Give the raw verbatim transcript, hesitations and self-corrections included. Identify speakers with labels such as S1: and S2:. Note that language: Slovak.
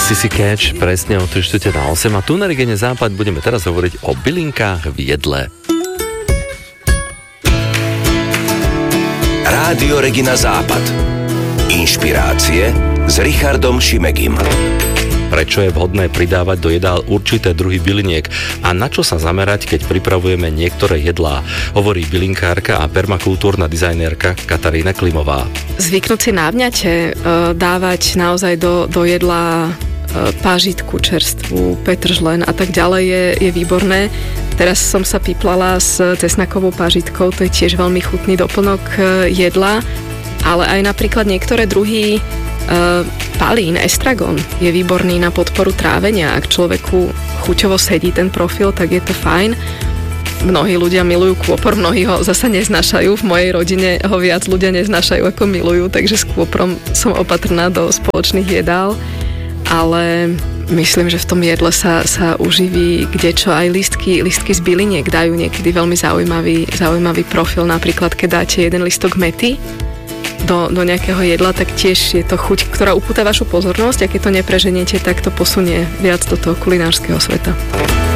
S1: Sissy Catch presne o tri štvrte na osem a tu na Regene Západ budeme teraz hovoriť o bylinkách v jedle.
S2: Rádio Regina Západ. Inšpirácie s Richardom Šimegim.
S1: Prečo je vhodné pridávať do jedál určité druhy byliniek a na čo sa zamerať, keď pripravujeme niektoré jedlá, hovorí bylinkárka a permakultúrna dizajnérka Katarína Klimová.
S3: Zvyknúť si návňate e, dávať naozaj do, do jedla e, pážitku, čerstvú, petržlen a tak ďalej je, je výborné. Teraz som sa piplala s cesnakovou pážitkou, to je tiež veľmi chutný doplnok e, jedla, ale aj napríklad niektoré druhy Uh, palín, estragon je výborný na podporu trávenia. Ak človeku chuťovo sedí ten profil, tak je to fajn. Mnohí ľudia milujú kôpor, mnohí ho zasa neznášajú. V mojej rodine ho viac ľudia neznášajú ako milujú, takže s kôporom som opatrná do spoločných jedál. Ale myslím, že v tom jedle sa, sa uživí kdečo, aj listky, listky z byliniek dajú niekedy veľmi zaujímavý, zaujímavý profil. Napríklad, keď dáte jeden listok mäty Do, do nejakého jedla, tak tiež je to chuť, ktorá upúta vašu pozornosť a keď to nepreženiete, tak to posunie viac do toho kulinárskeho sveta.